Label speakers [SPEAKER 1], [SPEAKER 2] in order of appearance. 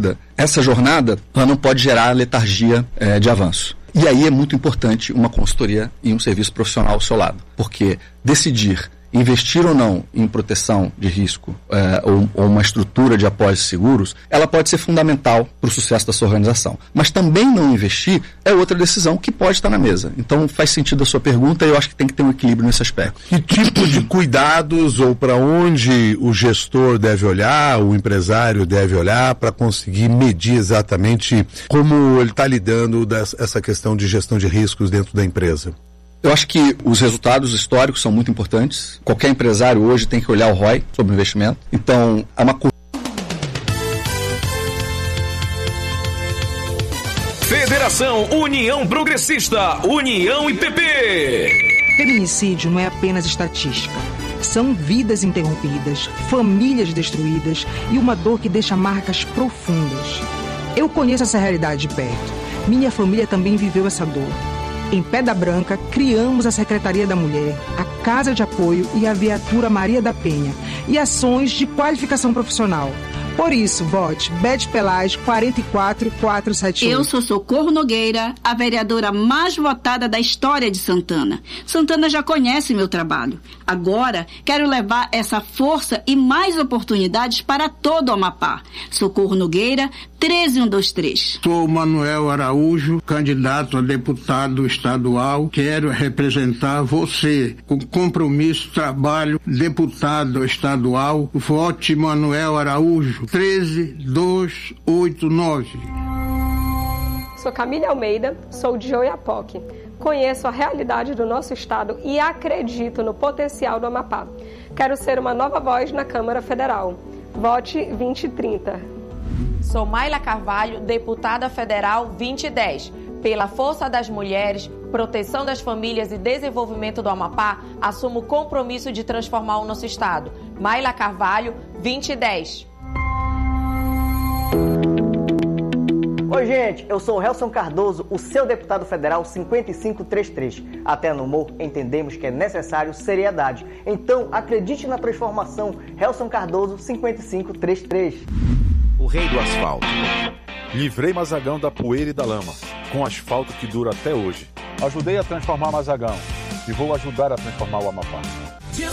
[SPEAKER 1] essa jornada ela não pode gerar letargia de avanço. E aí é muito importante uma consultoria e um serviço profissional ao seu lado, porque decidir investir ou não em proteção de risco ou uma estrutura de apólices seguros, ela pode ser fundamental para o sucesso da sua organização. Mas também não investir é outra decisão que pode estar na mesa. Então faz sentido a sua pergunta e eu acho que tem que ter um equilíbrio nesse aspecto.
[SPEAKER 2] Que tipo de cuidados ou para onde o gestor deve olhar, o empresário deve olhar para conseguir medir exatamente como ele está lidando essa questão de gestão de riscos dentro da empresa?
[SPEAKER 1] Eu acho que os resultados históricos são muito importantes. Qualquer empresário hoje tem que olhar o ROI sobre o investimento. Então, é uma...
[SPEAKER 3] Federação União Progressista, União IPP.
[SPEAKER 4] Feminicídio não é apenas estatística. São vidas interrompidas, famílias destruídas e uma dor que deixa marcas profundas. Eu conheço essa realidade de perto. Minha família também viveu essa dor. Em Pedra Branca, criamos a Secretaria da Mulher, a Casa de Apoio e a Viatura Maria da Penha e ações de qualificação profissional. Por isso, vote Bete Pelage 44478.
[SPEAKER 5] Eu sou Socorro Nogueira, a vereadora mais votada da história de Santana. Santana já conhece meu trabalho. Agora, quero levar essa força e mais oportunidades para todo o Amapá. Socorro Nogueira, 13123.
[SPEAKER 6] Sou Manuel Araújo, candidato a deputado estadual. Quero representar você com compromisso, trabalho, deputado estadual. Vote Manuel Araújo. 13289.
[SPEAKER 7] Sou Camila Almeida, sou de Oiapoque. Conheço a realidade do nosso estado e acredito no potencial do Amapá. Quero ser uma nova voz na Câmara Federal. Vote 2030.
[SPEAKER 8] Sou Mayla Carvalho, deputada federal 2010. Pela força das mulheres, proteção das famílias e desenvolvimento do Amapá, assumo o compromisso de transformar o nosso estado. Mayla Carvalho, 2010.
[SPEAKER 9] Oi, gente, eu sou o Helson Cardoso, o seu deputado federal 5533. Até no humor entendemos que é necessário seriedade. Então, acredite na transformação. Helson Cardoso 5533.
[SPEAKER 10] O rei do asfalto. Livrei Mazagão da poeira e da lama, com asfalto que dura até hoje. Ajudei a transformar Mazagão e vou ajudar a transformar o Amapá.